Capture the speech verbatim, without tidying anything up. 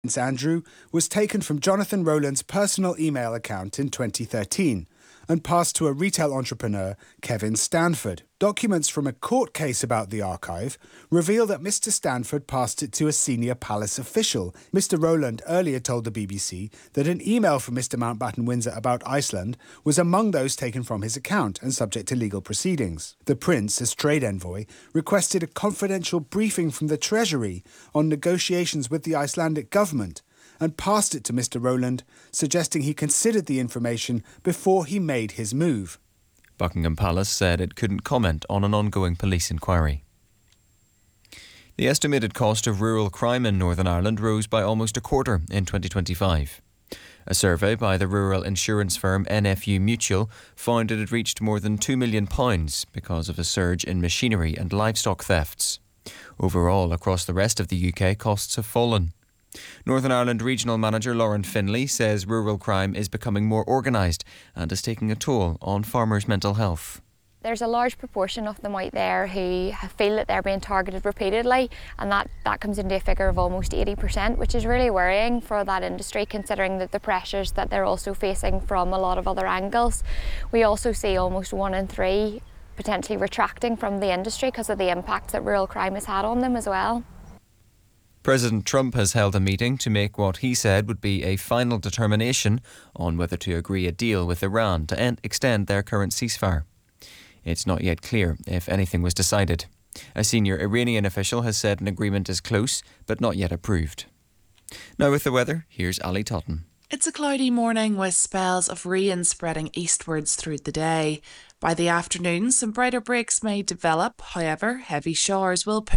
Prince Andrew was taken from Jonathan Rowland's personal email account in twenty thirteen and passed to a retail entrepreneur, Kevin Stanford. Documents from a court case about the archive reveal that Mister Stanford passed it to a senior palace official. Mister Rowland earlier told the B B C that an email from Mister Mountbatten Windsor about Iceland was among those taken from his account and subject to legal proceedings. The Prince, as trade envoy, requested a confidential briefing from the Treasury on negotiations with the Icelandic government and passed it to Mister Rowland, suggesting he considered the information before he made his move. Buckingham Palace said it couldn't comment on an ongoing police inquiry. The estimated cost of rural crime in Northern Ireland rose by almost a quarter in twenty twenty-five. A survey by the rural insurance firm N F U Mutual found that it reached more than two million pounds because of a surge in machinery and livestock thefts. Overall, across the rest of the U K, costs have fallen. Northern Ireland Regional Manager Lauren Finlay says rural crime is becoming more organised and is taking a toll on farmers' mental health. There's a large proportion of them out there who feel that they're being targeted repeatedly, and that, that comes into a figure of almost eighty percent, which is really worrying for that industry, considering that the pressures that they're also facing from a lot of other angles. We also see almost one in three potentially retracting from the industry because of the impact that rural crime has had on them as well. President Trump has held a meeting to make what he said would be a final determination on whether to agree a deal with Iran to end, extend their current ceasefire. It's not yet clear if anything was decided. A senior Iranian official has said an agreement is close but not yet approved. Now with the weather, here's Ali Totten. It's a cloudy morning with spells of rain spreading eastwards through the day. By the afternoon, some brighter breaks may develop. However, heavy showers will